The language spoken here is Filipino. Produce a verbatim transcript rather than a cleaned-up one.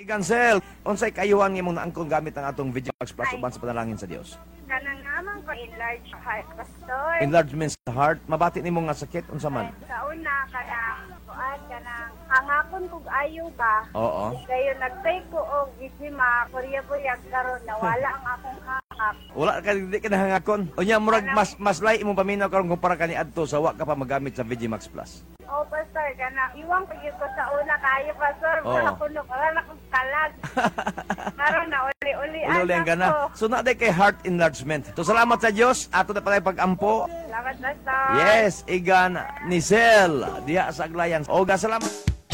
Gansel, unsay kayuhan nga mong naangkon gamit ang atong Vigimax Plus uban sa panalangin sa Dios? Kanang naman ko enlarge heart, pastor. Enlargement sa heart, mabati nimo nga sakit unsa man? Sa una, kanang kuan, kanang hangakon kog ayo ba? Oo. Kayo nagtay ko og gizima, kurya-buryag karon nawala ang akong hangak. Wala ka di ka nahangakon. Unya murag mas mas lay imong paminaw karon kumpara kani adto sa wa ka pa magamit sa Vigimax Plus. Oh, pastor, kanang iwang pagyo ko sa una kayo, pastor. Oo. Wala ko no, wala na kong kalag. Karon na uli-uli Uli ang gana. So na day kay heart enlargement. So salamat sa Dios ato na pala pag-ampo. Salamat, pastor. Yes, igan ni Sel diha sa Aglayan. O ga salamat.